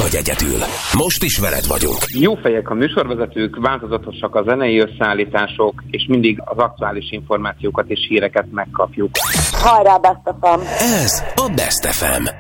vagy egyedül. Most is veled vagyunk. Jó fejek a műsorvezetők, változatosak a zenei összeállítások, és mindig az aktuális információkat és híreket megkapjuk. Hajrá, Best FM! Ez a Best FM.